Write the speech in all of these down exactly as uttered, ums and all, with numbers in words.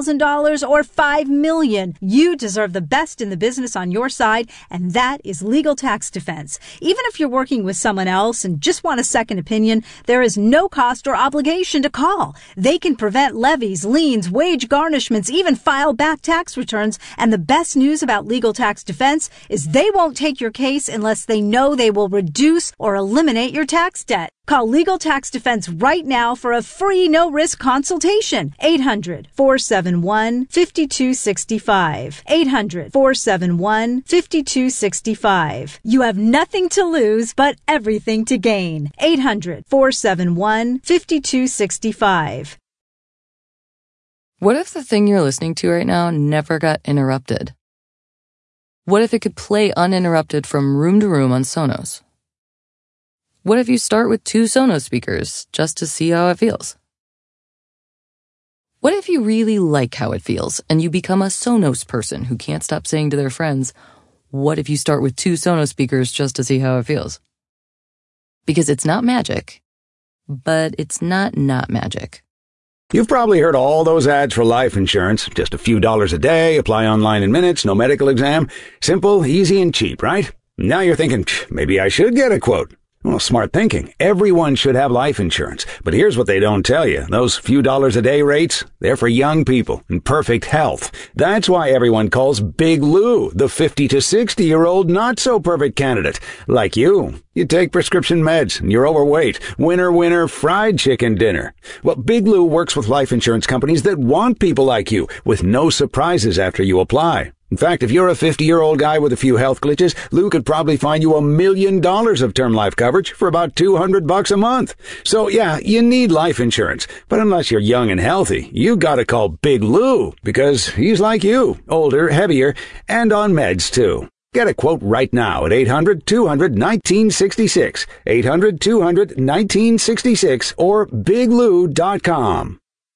thousand dollars or five million dollars. You deserve the best in the business on your side, and that is Legal Tax Defense. Even if you're working with someone else and just want a second opinion, there is no cost or obligation to call. They can prevent levies, liens, wage garnishments, even file back tax returns. And the best news about Legal Tax Defense is they won't take your case unless they know they will reduce or eliminate your tax debt. Call Legal Tax Defense right now for a free no-risk consultation. eight hundred, four seven one, five two six five. eight hundred, four seven one, five two six five. You have nothing to lose but everything to gain. eight hundred, four seven one, five two six five. What if the thing you're listening to right now never got interrupted? What if it could play uninterrupted from room to room on Sonos? What if you start with two Sonos speakers just to see how it feels? What if you really like how it feels and you become a Sonos person who can't stop saying to their friends, what if you start with two Sonos speakers just to see how it feels? Because it's not magic, but it's not not magic. You've probably heard all those ads for life insurance. Just a few dollars a day, apply online in minutes, no medical exam. Simple, easy, and cheap, right? Now you're thinking, maybe I should get a quote. Well, smart thinking. Everyone should have life insurance. But here's what they don't tell you. Those few dollars a day rates, they're for young people in perfect health. That's why everyone calls Big Lou the fifty to sixty-year-old not-so-perfect candidate. Like you. You take prescription meds, and you're overweight. Winner, winner, fried chicken dinner. Well, Big Lou works with life insurance companies that want people like you, with no surprises after you apply. In fact, if you're a fifty-year-old guy with a few health glitches, Lou could probably find you a million dollars of term life coverage for about two hundred bucks a month. So yeah, you need life insurance. But unless you're young and healthy, you gotta call Big Lou, because he's like you, older, heavier, and on meds too. Get a quote right now at eight hundred, two hundred, nineteen sixty-six, eight hundred, two hundred, nineteen sixty-six, or big lou dot com.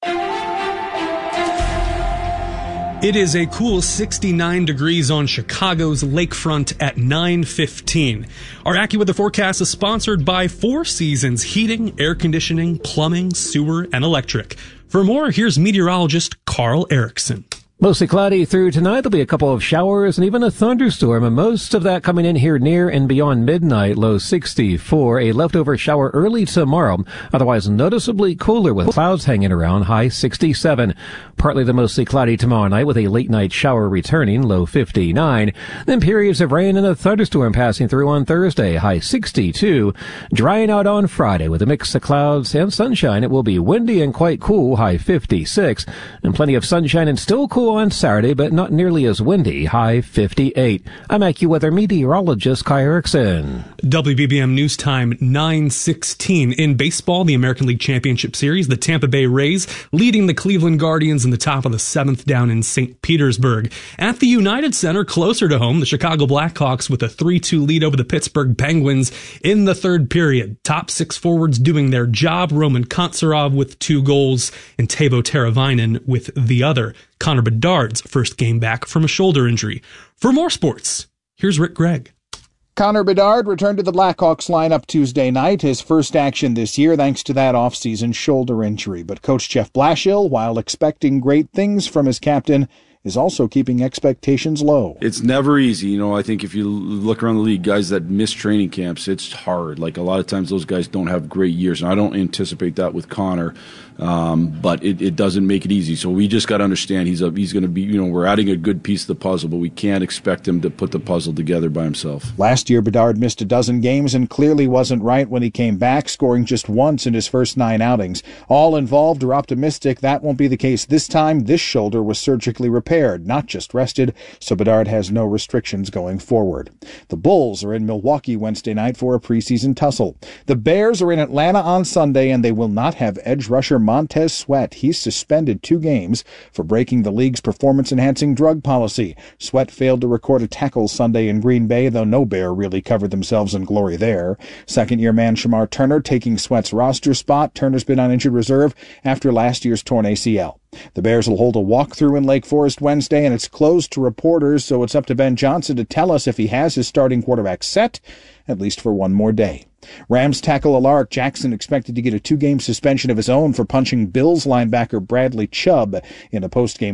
It is a cool sixty-nine degrees on Chicago's lakefront at nine fifteen. Our AccuWeather forecast is sponsored by Four Seasons Heating, Air Conditioning, Plumbing, Sewer, and Electric. For more, here's meteorologist Carl Erickson. Mostly cloudy through tonight. There'll be a couple of showers and even a thunderstorm, and most of that coming in here near and beyond midnight. Low sixty-four. A leftover shower early tomorrow. Otherwise noticeably cooler with clouds hanging around. High sixty-seven. Partly the mostly cloudy tomorrow night with a late night shower returning. Low fifty-nine. Then periods of rain and a thunderstorm passing through on Thursday. High sixty-two. Drying out on Friday with a mix of clouds and sunshine. It will be windy and quite cool. High fifty-six. And plenty of sunshine and still cool on Saturday, but not nearly as windy. High fifty-eight. I'm AccuWeather meteorologist Kai Erickson. W B B M News Time nine sixteen. In baseball, the American League Championship Series, the Tampa Bay Rays leading the Cleveland Guardians in the top of the seventh down in Saint Petersburg. At the United Center, closer to home, the Chicago Blackhawks with a three two lead over the Pittsburgh Penguins in the third period. Top six forwards doing their job. Roman Kontsarov with two goals and Teuvo Teravainen with the other. Connor Bedard's first game back from a shoulder injury. For more sports, here's Rick Gregg. Connor Bedard returned to the Blackhawks lineup Tuesday night, his first action this year thanks to that offseason shoulder injury. But Coach Jeff Blashill, while expecting great things from his captain, is also keeping expectations low. It's never easy. You know, I think if you look around the league, guys that miss training camps, it's hard. Like a lot of times those guys don't have great years, and I don't anticipate that with Connor. Um, but it, it doesn't make it easy. So we just got to understand he's a, he's going to be, you know, we're adding a good piece of the puzzle, but we can't expect him to put the puzzle together by himself. Last year, Bedard missed a dozen games and clearly wasn't right when he came back, scoring just once in his first nine outings. All involved are optimistic that won't be the case this time. This shoulder was surgically repaired, not just rested, so Bedard has no restrictions going forward. The Bulls are in Milwaukee Wednesday night for a preseason tussle. The Bears are in Atlanta on Sunday, and they will not have edge rusher Montez Sweat. He's suspended two games for breaking the league's performance-enhancing drug policy. Sweat failed to record a tackle Sunday in Green Bay, though no Bear really covered themselves in glory there. Second-year man Shamar Turner taking Sweat's roster spot. Turner's been on injured reserve after last year's torn A C L. The Bears will hold a walkthrough in Lake Forest Wednesday, and it's closed to reporters, so it's up to Ben Johnson to tell us if he has his starting quarterback set, at least for one more day. Rams tackle Alaric Jackson expected to get a two-game suspension of his own for punching Bills linebacker Bradley Chubb in a post-game